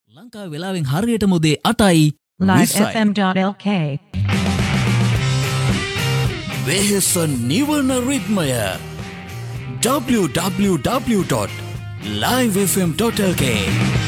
ලංකා වෙලාවෙන් හරියට මුදේ 8යි livefm.lk වෙහෙස නිවන රිද්මය www.livefm.lk